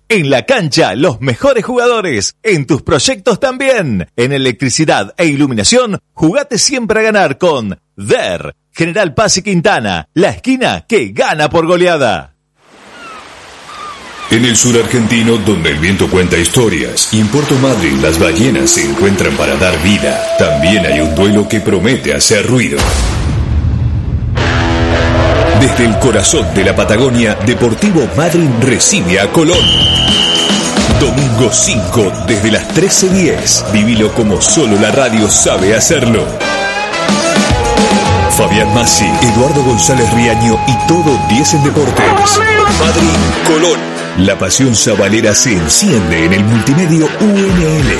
En la cancha, los mejores jugadores. En tus proyectos también. En electricidad e iluminación, jugate siempre a ganar con DER. General Paz y Quintana, la esquina que gana por goleada. En el sur argentino, donde el viento cuenta historias, y en Puerto Madryn las ballenas se encuentran para dar vida, también hay un duelo que promete hacer ruido. Desde el corazón de la Patagonia, Deportivo Madryn recibe a Colón. Domingo 5, desde las 13:10. Vivilo como solo la radio sabe hacerlo. Fabián Massi, Eduardo González Riaño y todo 10 en Deportes. Madryn, Colón. La pasión sabalera se enciende en el multimedio UNL.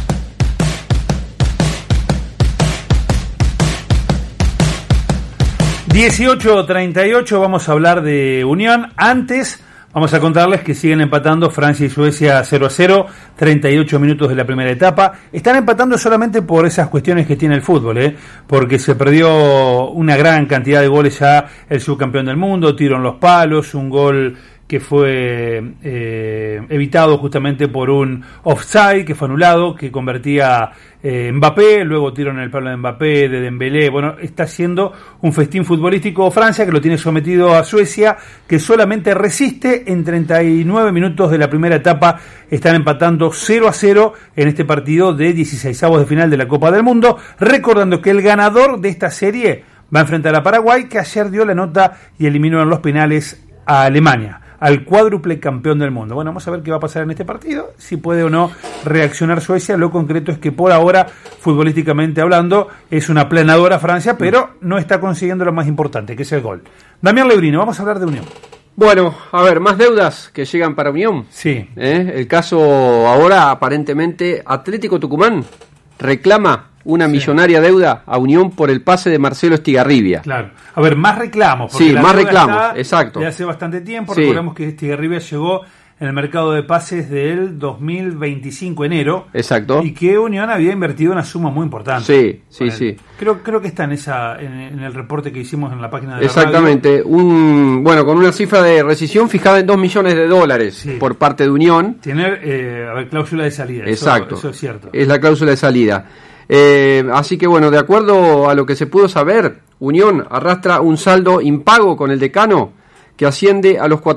18:38, vamos a hablar de Unión. Antes, vamos a contarles que siguen empatando Francia y Suecia 0-0, 38 minutos de la primera etapa. Están empatando solamente por esas cuestiones que tiene el fútbol, porque se perdió una gran cantidad de goles ya el subcampeón del mundo, tiro en los palos, un gol que fue evitado justamente por un offside que fue anulado, que convertía Mbappé, luego tiro en el palo de Mbappé, de Dembélé. Bueno, está haciendo un festín futbolístico Francia, que lo tiene sometido a Suecia, que solamente resiste. En 39 minutos de la primera etapa están empatando 0-0 en este partido de 16avos de final de la Copa del Mundo, recordando que el ganador de esta serie va a enfrentar a Paraguay, que ayer dio la nota y eliminó en los penales a Alemania, al cuádruple campeón del mundo. Bueno, vamos a ver qué va a pasar en este partido, si puede o no reaccionar Suecia. Lo concreto es que por ahora, futbolísticamente hablando, es una aplanadora Francia, pero no está consiguiendo lo más importante, que es el gol. Damián Lebrino, vamos a hablar de Unión. Bueno, a ver, más deudas que llegan para Unión. Sí. El caso ahora, aparentemente, Atlético Tucumán reclama una millonaria deuda a Unión por el pase de Marcelo Estigarribia. Claro. A ver, más reclamos. Sí, más reclamos, exacto. De hace bastante tiempo, recordemos que Estigarribia llegó en el mercado de pases del 2025, enero. Exacto. Y que Unión había invertido una suma muy importante. Sí. Creo que está en el reporte que hicimos en la página de Exactamente. la radio. Con una cifra de rescisión fijada en $2 millones por parte de Unión. Tiene cláusula de salida. Exacto. Eso es cierto. Es la cláusula de salida. Así que de acuerdo a lo que se pudo saber, Unión arrastra un saldo impago con el decano que asciende a los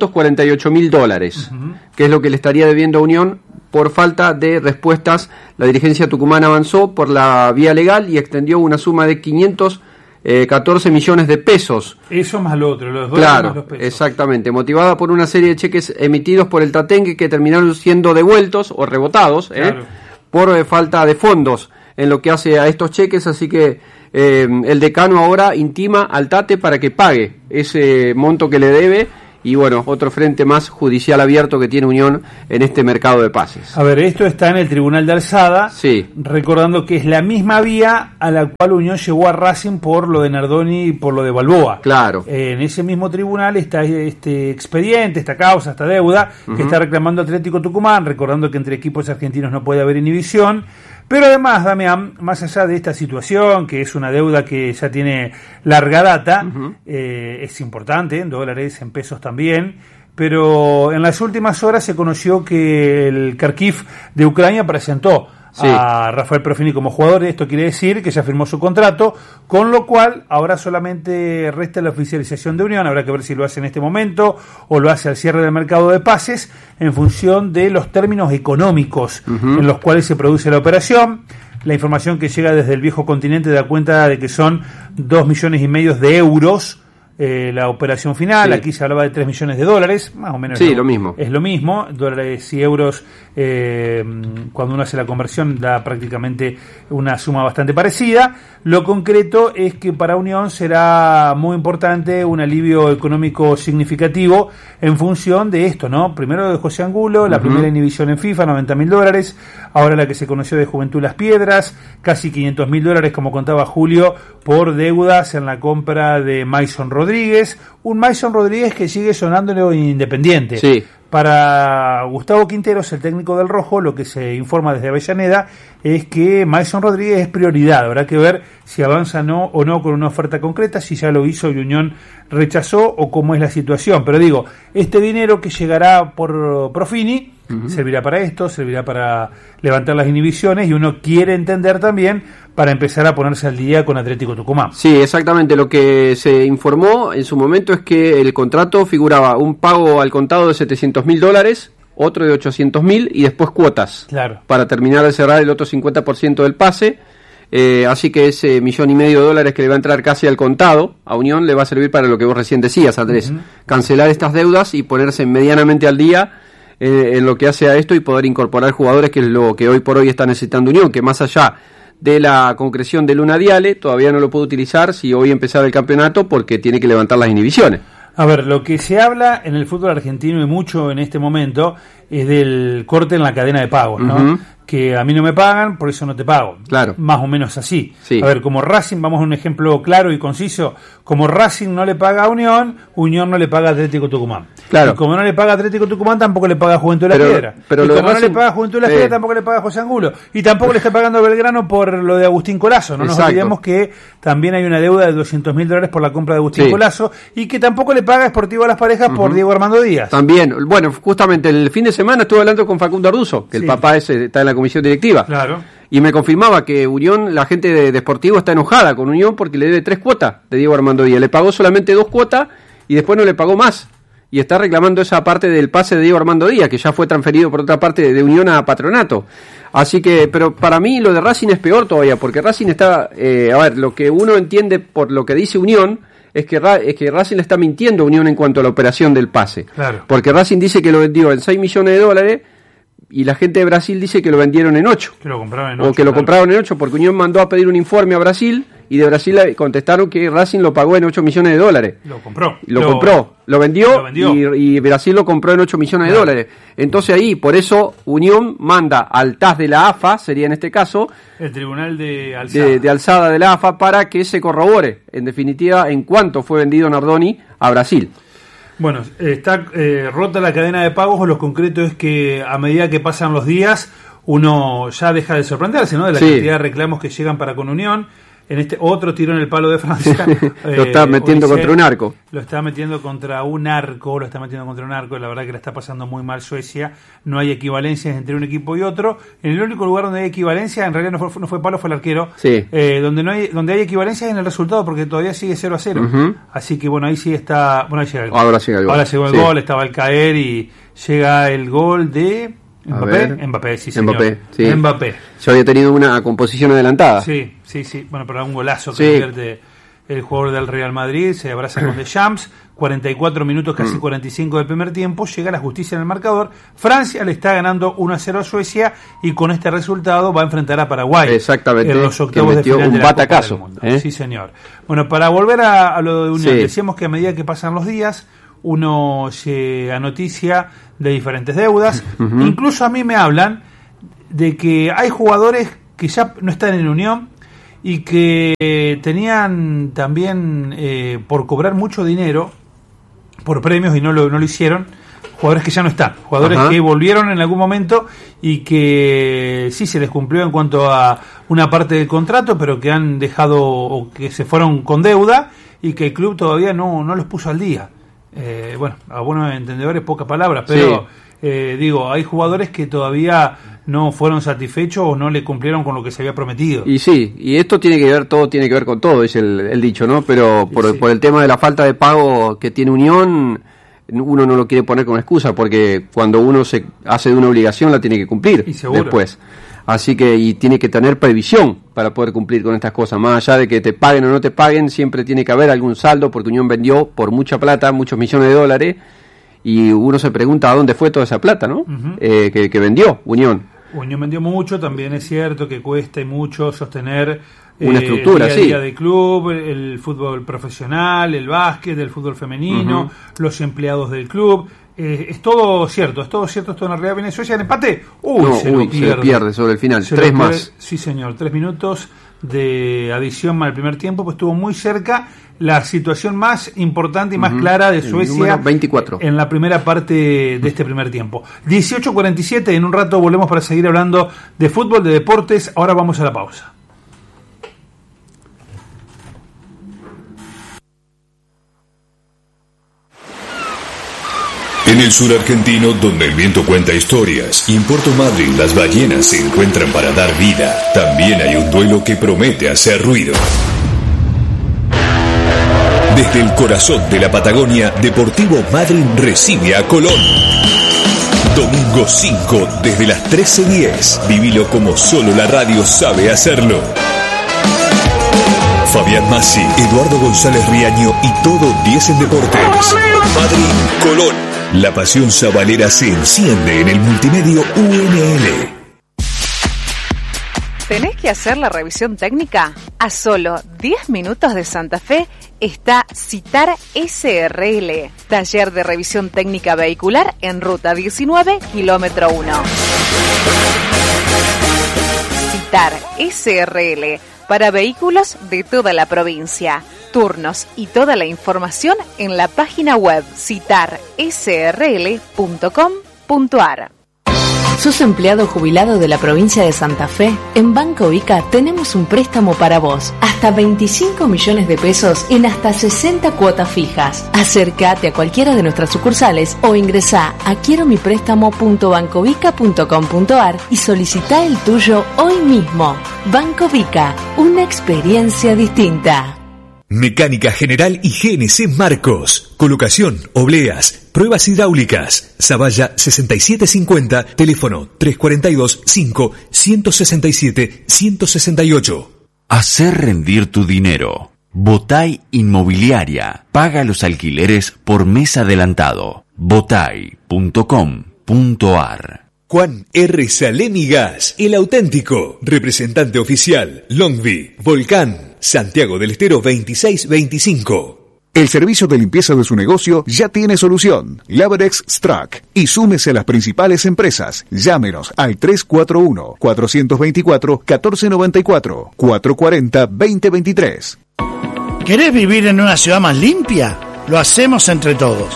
$448.000, que es lo que le estaría debiendo a Unión por falta de respuestas. La dirigencia tucumana avanzó por la vía legal y extendió una suma de 514 millones de pesos. Eso más lo otro, los dólares más los pesos. Exactamente, motivada por una serie de cheques emitidos por el Tatengue que terminaron siendo devueltos o rebotados por falta de fondos en lo que hace a estos cheques, así que el decano ahora intima al Tate para que pague ese monto que le debe, y otro frente más judicial abierto que tiene Unión en este mercado de pases. A ver, esto está en el Tribunal de Alzada, recordando que es la misma vía a la cual Unión llegó a Racing por lo de Nardoni y por lo de Balboa. Claro. En ese mismo tribunal está este expediente, esta causa, esta deuda que está reclamando Atlético Tucumán, recordando que entre equipos argentinos no puede haber inhibición. Pero además, Damián, más allá de esta situación, que es una deuda que ya tiene larga data, es importante, en dólares, en pesos también, pero en las últimas horas se conoció que el Kharkiv de Ucrania presentó a Rafael Profini como jugador. Esto quiere decir que ya firmó su contrato, con lo cual ahora solamente resta la oficialización de Unión. Habrá que ver si lo hace en este momento o lo hace al cierre del mercado de pases, en función de los términos económicos en los cuales se produce la operación. La información que llega desde el viejo continente da cuenta de que son 2,5 millones de euros la operación final. Aquí se hablaba de $3 millones, más o menos. Lo mismo. Es lo mismo, dólares y euros, cuando uno hace la conversión da prácticamente una suma bastante parecida. Lo concreto es que para Unión será muy importante un alivio económico significativo en función de esto, ¿no? Primero de José Angulo, la primera inhibición en FIFA, $90.000, ahora la que se conoció de Juventud Las Piedras, casi $500.000, como contaba Julio, por deudas en la compra de Mason Rodríguez, un Mason Rodríguez que sigue sonando Independiente. Para Gustavo Quinteros, el técnico del Rojo, lo que se informa desde Avellaneda es que Mason Rodríguez es prioridad. Habrá que ver si avanza o no con una oferta concreta, si ya lo hizo y Unión rechazó o cómo es la situación. Pero digo, este dinero que llegará por Profini servirá para esto, servirá para levantar las inhibiciones y uno quiere entender también para empezar a ponerse al día con Atlético Tucumán. Sí, exactamente. Lo que se informó en su momento es que el contrato figuraba un pago al contado de $700.000, otro de $800.000 y después cuotas. Claro. Para terminar de cerrar el otro 50% del pase. Así que ese $1.500.000 que le va a entrar casi al contado a Unión le va a servir para lo que vos recién decías, Andrés. Cancelar estas deudas y ponerse medianamente al día en lo que hace a esto y poder incorporar jugadores, que es lo que hoy por hoy está necesitando Unión, que más allá de la concreción de Luna Diale todavía no lo puede utilizar si hoy empezara el campeonato, porque tiene que levantar las inhibiciones. A ver, lo que se habla en el fútbol argentino y mucho en este momento es del corte en la cadena de pagos, ¿no? Que a mí no me pagan, por eso no te pago. Claro. Más o menos así. Sí. A ver, como Racing, vamos a un ejemplo claro y conciso, como Racing no le paga a Unión, Unión no le paga a Atlético Tucumán. Claro. Y como no le paga a Atlético Tucumán, tampoco le paga a Juventud de la Piedra. Pero y lo como de no le Racing, paga a Juventud de la Piedra, tampoco le paga a José Angulo. Y tampoco le está pagando a Belgrano por lo de Agustín Colazo. No nos olvidemos que también hay una deuda de $200.000 por la compra de Agustín Colazo, y que tampoco le paga Sportivo a las Parejas por Diego Armando Díaz. También, bueno, justamente el fin de semana estuve hablando con Facundo Arduzo, que el papá está en la comisión directiva. Claro. Y me confirmaba que Unión, la gente de Sportivo está enojada con Unión porque le debe 3 cuotas de Diego Armando Díaz. Le pagó solamente 2 cuotas y después no le pagó más. Y está reclamando esa parte del pase de Diego Armando Díaz, que ya fue transferido por otra parte de Unión a Patronato. Así que, pero para mí lo de Racing es peor todavía, porque Racing está, a ver, lo que uno entiende por lo que dice Unión es que Racing le está mintiendo a Unión en cuanto a la operación del pase. Claro. Porque Racing dice que lo vendió en $6 millones y la gente de Brasil dice que lo vendieron en 8. Que lo compraron en 8. O que lo compraron en 8, porque Unión mandó a pedir un informe a Brasil y de Brasil contestaron que Racing lo pagó en $8 millones. Lo compró. Lo vendió. Y Brasil lo compró en $8 millones. Entonces ahí, por eso, Unión manda al TAS de la AFA, sería en este caso, el Tribunal de Alzada. De alzada de la AFA, para que se corrobore, en definitiva, en cuánto fue vendido Nardoni a Brasil. Bueno, está rota la cadena de pagos. Lo concreto es que a medida que pasan los días uno ya deja de sorprenderse, ¿no? De la cantidad de reclamos que llegan para con Unión. En este otro tiro en el palo de Francia. Lo está metiendo contra un arco. Lo está metiendo contra un arco. La verdad que la está pasando muy mal Suecia. No hay equivalencias entre un equipo y otro. En el único lugar donde hay equivalencia, en realidad no fue palo, fue el arquero. Sí. Donde hay equivalencias en el resultado, porque todavía sigue 0-0. Así que bueno, ahí sí está. Bueno, ahí llega el gol. Ahora llegó el gol. Estaba al caer y llega el gol de Mbappé, sí, señor. Mbappé. Yo había tenido una composición adelantada. Sí. Bueno, pero un golazo que convierte el jugador del Real Madrid. Se abraza con Deschamps. 44 minutos, casi 45 del primer tiempo. Llega la justicia en el marcador. Francia le está ganando 1-0 a Suecia y con este resultado va a enfrentar a Paraguay. Exactamente. En los octavos de final de la Copa del Mundo. Sí, señor. Bueno, para volver a lo de Unión, decíamos que a medida que pasan los días uno se anoticia de diferentes deudas. Incluso a mí me hablan de que hay jugadores que ya no están en Unión y que tenían también por cobrar mucho dinero por premios y no lo hicieron. Jugadores que ya no están, jugadores que volvieron en algún momento y que sí se les cumplió en cuanto a una parte del contrato, pero que han dejado o que se fueron con deuda y que el club todavía no los puso al día. Bueno, a buenos entendedores pocas palabras, pero digo, hay jugadores que todavía no fueron satisfechos o no le cumplieron con lo que se había prometido. Y sí, y esto tiene que ver con todo, es el dicho, ¿no? Pero por el tema de la falta de pago que tiene Unión, uno no lo quiere poner como excusa, porque cuando uno se hace de una obligación la tiene que cumplir después. Así que, y tiene que tener previsión para poder cumplir con estas cosas. Más allá de que te paguen o no te paguen, siempre tiene que haber algún saldo, porque Unión vendió por mucha plata, muchos millones de dólares, y uno se pregunta a dónde fue toda esa plata, ¿no? Que vendió Unión. Unión vendió mucho, también es cierto que cuesta mucho sostener una estructura, el día del club, el fútbol profesional, el básquet, el fútbol femenino, los empleados del club. Es todo cierto, es todo en la realidad. Viene Suecia en empate. Se pierde sobre el final. 3 más. Sí, señor, 3 minutos de adición al primer tiempo, pues estuvo muy cerca la situación más importante y más clara de Suecia 24. En la primera parte de este primer tiempo. 18:47, en un rato volvemos para seguir hablando de fútbol, de deportes. Ahora vamos a la pausa. En el sur argentino, donde el viento cuenta historias, y en Puerto Madryn las ballenas se encuentran para dar vida, también hay un duelo que promete hacer ruido. Desde el corazón de la Patagonia, Deportivo Madryn recibe a Colón. Domingo 5, desde las 13:10. Vivilo como solo la radio sabe hacerlo. Fabián Massi, Eduardo González Riaño y todo 10 en Deportes. Madryn, Colón. La pasión sabalera se enciende en el multimedio UNL. ¿Tenés que hacer la revisión técnica? A solo 10 minutos de Santa Fe está Citar SRL, taller de revisión técnica vehicular en ruta 19, kilómetro 1. Citar SRL, para vehículos de toda la provincia. Turnos y toda la información en la página web citarsrl.com.ar. ¿Sos empleado jubilado de la provincia de Santa Fe? En Banco Vica tenemos un préstamo para vos, hasta 25 millones de pesos en hasta 60 cuotas fijas. Acércate a cualquiera de nuestras sucursales o ingresá a quieromiprestamo.bancovica.com.ar y solicitá el tuyo hoy mismo. Banco Vica, una experiencia distinta. Mecánica General y GNC Marcos. Colocación, obleas, pruebas hidráulicas. Zavalla 6750, teléfono 342-5-167-168. Hacer rendir tu dinero. Botay Inmobiliaria. Paga los alquileres por mes adelantado. botay.com.ar. Juan R. Salemi Gas, el auténtico. Representante oficial, Longvi, Volcán, Santiago del Estero 2625. El servicio de limpieza de su negocio ya tiene solución. Laberex Strack. Y súmese a las principales empresas. Llámenos al 341-424-1494, 440-2023. ¿Querés vivir en una ciudad más limpia? Lo hacemos entre todos.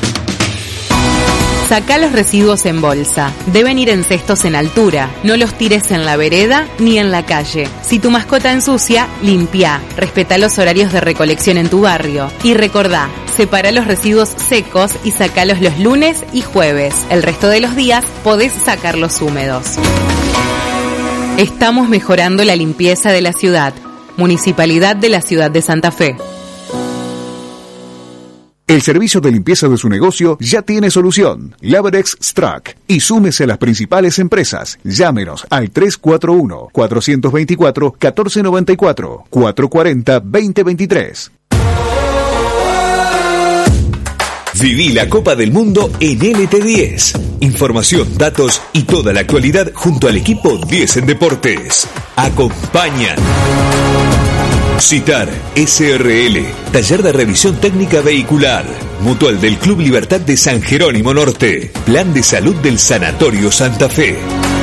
Sacá los residuos en bolsa. Deben ir en cestos en altura. No los tires en la vereda ni en la calle. Si tu mascota ensucia, limpia. Respetá los horarios de recolección en tu barrio. Y recordá, separa los residuos secos y sacalos los lunes y jueves. El resto de los días podés sacarlos húmedos. Estamos mejorando la limpieza de la ciudad. Municipalidad de la Ciudad de Santa Fe. El servicio de limpieza de su negocio ya tiene solución. Laberex Strack. Y súmese a las principales empresas. Llámenos al 341-424-1494, 440-2023. Viví la Copa del Mundo en LT10. Información, datos y toda la actualidad junto al equipo 10 en Deportes. Acompañan Citar SRL, taller de revisión técnica vehicular. Mutual del Club Libertad de San Jerónimo Norte. Plan de salud del Sanatorio Santa Fe.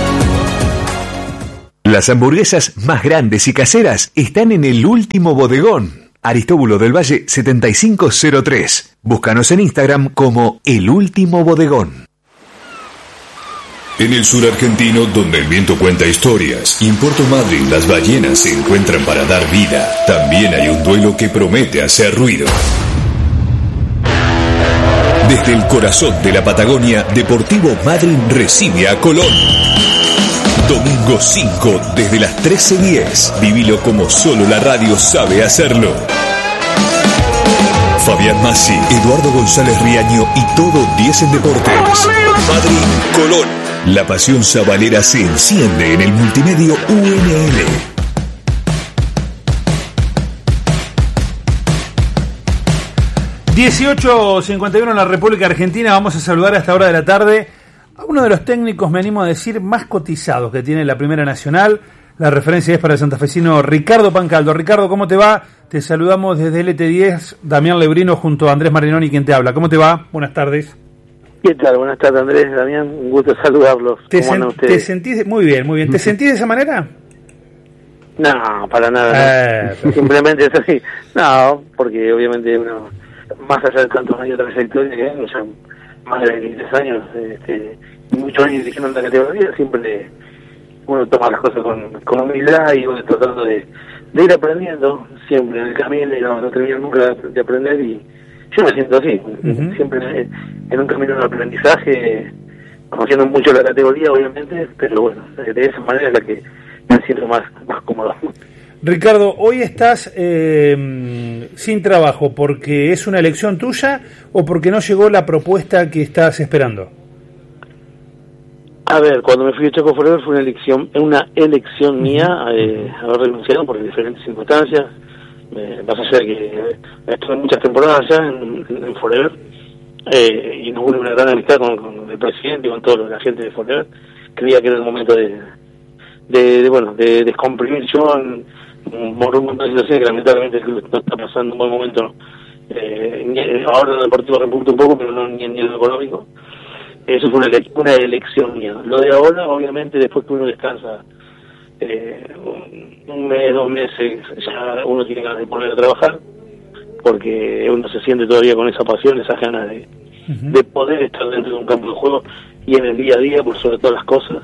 Las hamburguesas más grandes y caseras están en El Último Bodegón. Aristóbulo del Valle 7503. Búscanos en Instagram como El Último Bodegón. En el sur argentino, donde el viento cuenta historias, y en Puerto Madryn las ballenas se encuentran para dar vida, también hay un duelo que promete hacer ruido. Desde el corazón de la Patagonia, Deportivo Madryn recibe a Colón. Domingo 5, desde las 13:10. Vivilo como solo la radio sabe hacerlo. Fabián Massi, Eduardo González Riaño y todo 10 en Deportes. Madryn, Colón. La pasión sabalera se enciende en el multimedio UNL. ...18:51 en la República Argentina. Vamos a saludar a esta hora de la tarde a uno de los técnicos, me animo a decir, más cotizados que tiene la Primera Nacional. La referencia es para el santafesino Ricardo Pancaldo. Ricardo, ¿cómo te va? Te saludamos desde LT10, Damián Lebrino junto a Andrés Marinoni, quien te habla. ¿Cómo te va? Buenas tardes. ¿Qué tal? Buenas tardes, Andrés, Damián, un gusto saludarlos. ¿Cómo andan ustedes? ¿Te sentís? Muy bien, muy bien. ¿Te sentís de esa manera? No, para nada. No. Simplemente es así. No, porque obviamente uno, más allá de tantos años de trayectoria que hay, ya más de 23 años, muchos años dirigiendo la categoría, siempre uno toma las cosas con humildad y uno tratando de ir aprendiendo siempre en el camino y no terminar nunca de aprender, y yo me siento así, siempre en un camino de aprendizaje, conociendo mucho la categoría obviamente, pero bueno, de esa manera es la que me siento más cómodo. Ricardo, hoy estás sin trabajo porque es una elección tuya o porque no llegó la propuesta que estás esperando. A ver, cuando me fui a Chaco Forever fue una elección mía, haber renunciado por diferentes circunstancias. Vas a ser que estuve muchas temporadas ya en Forever, y nos une una gran amistad con el presidente y con toda la gente de Forever. Creía que era el momento de descomprimir yo por un montón de situaciones que lamentablemente el club no está pasando un buen momento. Ahora en el deportivo repunta un poco, pero no ni en lo económico. Eso fue una elección mía. Lo de ahora, obviamente, después que uno descansa un mes, 2 meses, ya uno tiene ganas de volver a trabajar, porque uno se siente todavía con esa pasión, esas ganas de poder estar dentro de un campo de juego y en el día a día, por sobre todas las cosas.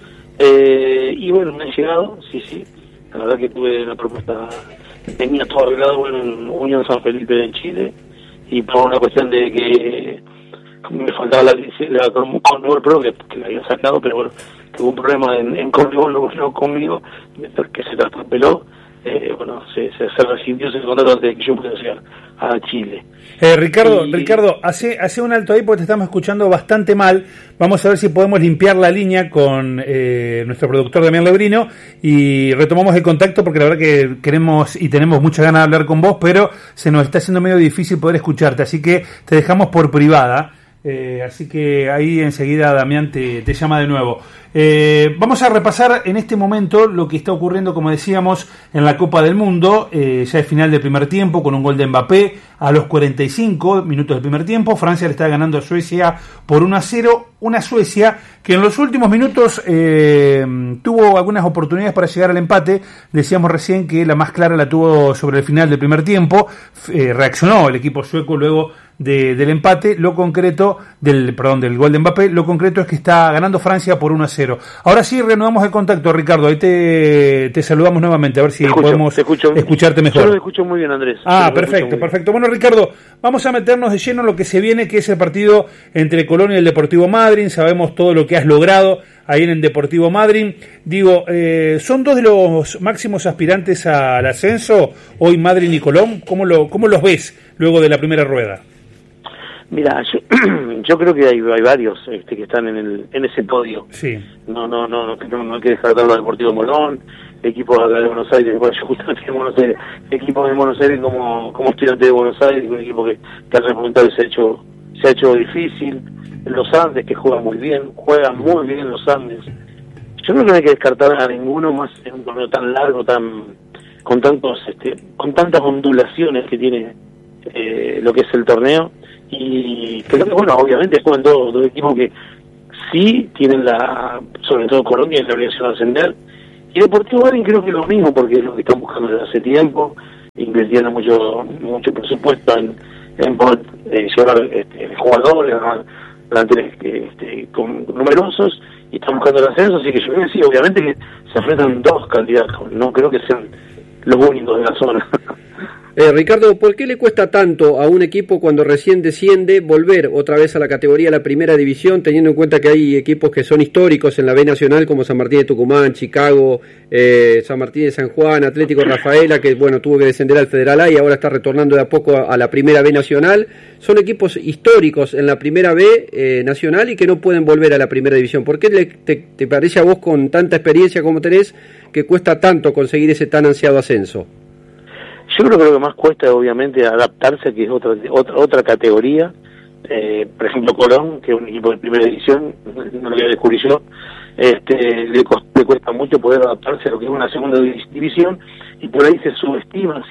Y bueno, me han llegado, sí. La verdad que tuve la propuesta, tenía todo arreglado, en Unión San Felipe en Chile, y por una cuestión de que me faltaba la Conmebol Pro que la había sacado, pero bueno, tuvo un problema en Conmebol, no conmigo, que se traspapeló. Se rescindió ese contrato antes de que yo pudiera llegar a Chile. Ricardo, hace un alto ahí porque te estamos escuchando bastante mal. Vamos a ver si podemos limpiar la línea con nuestro productor Damián Lebrino y retomamos el contacto, porque la verdad que queremos y tenemos mucha ganas de hablar con vos, pero se nos está haciendo medio difícil poder escucharte, así que te dejamos por privada. Así que ahí enseguida Damián te llama de nuevo. Vamos a repasar en este momento lo que está ocurriendo, como decíamos, en la Copa del Mundo. Ya es final del primer tiempo con un gol de Mbappé a los 45 minutos del primer tiempo. Francia le está ganando a Suecia por 1-0. Una Suecia que en los últimos minutos tuvo algunas oportunidades para llegar al empate. Decíamos recién que la más clara la tuvo sobre el final del primer tiempo. Reaccionó el equipo sueco luego del empate. Lo concreto del gol de Mbappé, lo concreto es que está ganando Francia por 1-0. Ahora sí reanudamos el contacto, Ricardo. Ahí te saludamos nuevamente, a ver si podemos escucharte mejor. Yo lo escucho muy bien, Andrés. Perfecto. Bueno, Ricardo, vamos a meternos de lleno en lo que se viene, que es el partido entre Colón y el Deportivo Madryn. Sabemos todo lo que has logrado ahí en el Deportivo Madryn. Digo, son dos de los máximos aspirantes al ascenso hoy, Madryn y Colón. ¿Cómo los ves luego de la primera rueda? Mira, yo creo que hay varios que están en ese podio. Sí. No hay que dejar de hablar del Deportivo Molón, equipos acá de Buenos Aires, bueno, yo justamente en Buenos Aires, equipos de Buenos Aires como estudiante de Buenos Aires, un equipo que al remontar se ha hecho difícil. Los Andes, que juegan muy bien los Andes. Yo creo que no hay que descartar a ninguno más en un torneo tan largo, con tantas ondulaciones que tiene lo que es el torneo. Y creo que, bueno, obviamente juegan dos equipos que sí tienen sobre todo Colombia, la obligación de ascender. Y Deportivo Madryn creo que es lo mismo, porque es lo que están buscando desde hace tiempo, invirtiendo mucho presupuesto en poder llevar jugadores, planteles numerosos, y están buscando el ascenso. Así que yo creo que sí, obviamente que se enfrentan dos candidatos, no creo que sean los únicos de la zona. Ricardo, ¿por qué le cuesta tanto a un equipo cuando recién desciende volver otra vez a la categoría de la primera división, teniendo en cuenta que hay equipos que son históricos en la B Nacional, como San Martín de Tucumán, Chicago, San Martín de San Juan, Atlético Rafaela, que bueno, tuvo que descender al Federal A y ahora está retornando de a poco a la primera B Nacional? Son equipos históricos en la primera B Nacional y que no pueden volver a la primera división. ¿Por qué te parece a vos, con tanta experiencia como tenés, que cuesta tanto conseguir ese tan ansiado ascenso? Yo creo que lo que más cuesta es obviamente adaptarse, que es otra categoría. Por ejemplo, Colón, que es un equipo de primera división, no lo voy a descubrir yo, le cuesta mucho poder adaptarse a lo que es una segunda división, y por ahí se subestima,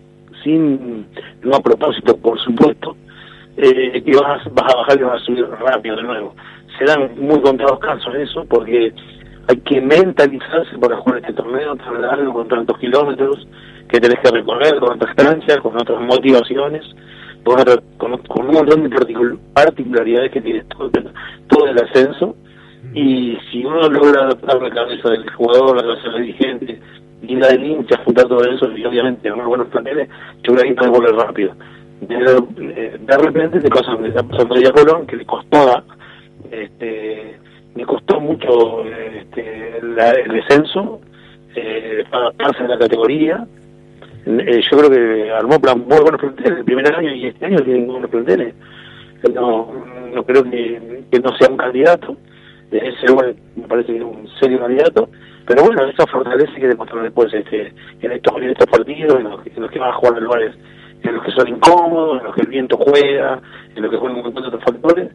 no a propósito, por supuesto, que vas a bajar y vas a subir rápido de nuevo. Se dan muy contados casos en eso, porque hay que mentalizarse para jugar este torneo tan largo, con tantos kilómetros que tenés que recorrer, con otras canchas, con otras motivaciones, con un montón de particularidades que tiene todo el ascenso. Y si uno logra adaptar la cabeza del jugador, la cabeza del dirigente y la del hincha, juntar todo eso, y obviamente unos buenos planteles, yo creo que puede volver rápido. De repente te pasa a Colón, que le costó mucho el descenso, adaptarse a la categoría. Yo creo que armó muy buenos planteles el primer año, y este año tienen buenos planteles. No creo que no sea un candidato. Ese igual me parece que es un serio candidato, pero bueno, esa fortaleza que demostraron después en estos partidos, en los que van a jugar en lugares en los que son incómodos, en los que el viento juega, en los que juegan un montón de otros factores,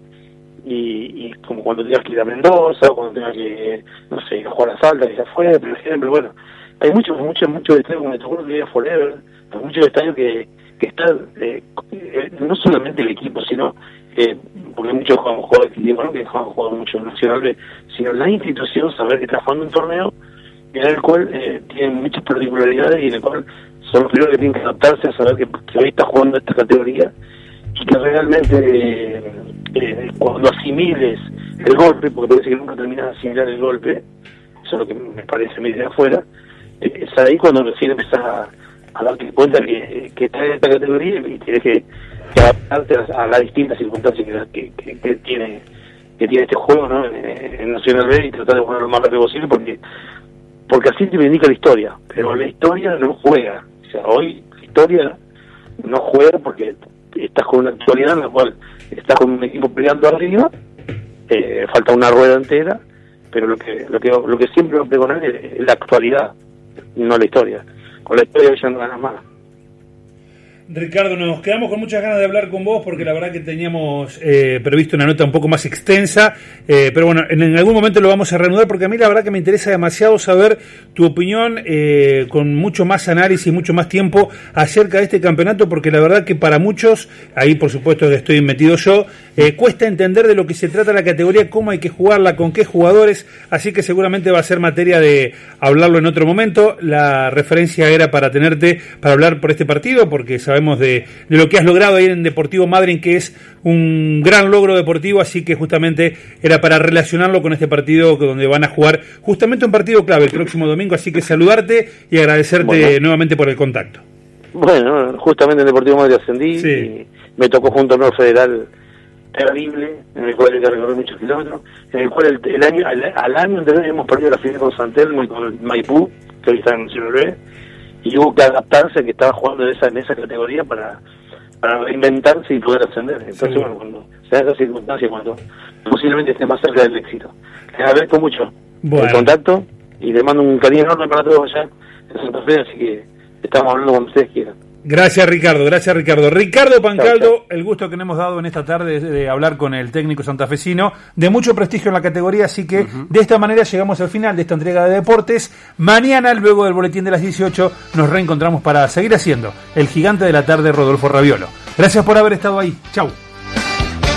y como cuando tengas que ir a Mendoza, o cuando tengas que, no sé, jugar a Salta, que ya fue, por ejemplo. Bueno, hay muchos estadios, como me tocó el día Forever, hay muchos estadios que están, no solamente el equipo, sino porque muchos jugadores que juegan mucho en Nacional B, sino la institución, saber que está jugando un torneo en el cual tiene muchas particularidades, y en el cual son los primeros que tienen que adaptarse a saber que hoy está jugando esta categoría, y que realmente cuando asimiles el golpe, porque parece que nunca terminas de asimilar el golpe, eso es lo que me parece mi idea afuera, es ahí cuando recién empezás a darte cuenta que estás en esta categoría y tienes que adaptarte a las distintas circunstancias que tiene este juego, ¿no? En Nacional B, y tratar de jugar lo más rápido posible, porque así te indica la historia, pero la historia no juega. O sea, hoy la historia no juega porque estás con una actualidad en la cual estás con un equipo peleando arriba, falta una rueda entera, pero lo que siempre va a pregonar es la actualidad, no la historia. Con la historia ya no ganas más. Ricardo, nos quedamos con muchas ganas de hablar con vos, porque la verdad que teníamos previsto una nota un poco más extensa, pero bueno, en algún momento lo vamos a reanudar, porque a mí la verdad que me interesa demasiado saber tu opinión, con mucho más análisis, mucho más tiempo acerca de este campeonato, porque la verdad que para muchos, ahí por supuesto que estoy metido yo, cuesta entender de lo que se trata la categoría, cómo hay que jugarla, con qué jugadores, así que seguramente va a ser materia de hablarlo en otro momento. La referencia era para tenerte, para hablar por este partido, porque sabemos de lo que has logrado ahí en Deportivo Madryn, que es un gran logro deportivo, así que justamente era para relacionarlo con este partido donde van a jugar justamente un partido clave el próximo domingo, así que saludarte y agradecerte nuevamente por el contacto. Bueno, justamente en Deportivo Madryn ascendí, y me tocó junto a un federal terrible, en el cual hay que recorrer muchos kilómetros, en el cual al año anterior hemos perdido la final con San Telmo y con el Maipú, que hoy está en Nacional B, y hubo que adaptarse a que estaba jugando en esa categoría para reinventarse y poder ascender. Entonces, bueno, cuando se da esa circunstancia, cuando posiblemente esté más cerca del éxito. Les agradezco mucho el contacto, y les mando un cariño enorme para todos allá en Santa Fe, así que estamos hablando cuando ustedes quieran. Gracias Ricardo. Ricardo Pancaldo, el gusto que nos hemos dado en esta tarde de hablar con el técnico santafesino, de mucho prestigio en la categoría, así que de esta manera llegamos al final de esta entrega de deportes. Mañana, luego del boletín de las 18, nos reencontramos para seguir haciendo El Gigante de la Tarde, Rodolfo Raviolo. Gracias por haber estado ahí. Chau.